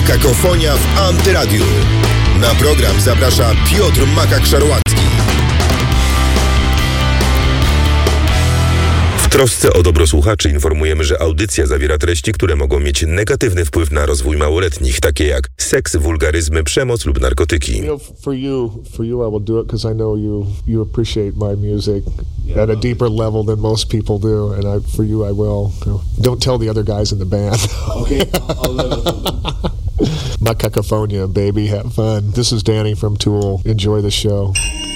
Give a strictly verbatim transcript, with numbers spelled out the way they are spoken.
Makakofonia w Antyradiu. Na program zaprasza Piotr Makak-Szarłacki. W trosce o dobro słuchaczy informujemy, że audycja zawiera treści, które mogą mieć negatywny wpływ na rozwój małoletnich, takie jak seks, wulgaryzmy, przemoc lub narkotyki. You know, for you, for you, I will do it because I know you you appreciate my music at a deeper level than most people do, and I, for you, I will. Don't tell the other guys in the band. Okay, I'll let them. Makakofonia, baby, have fun. This is Danny from Tool. Enjoy the show.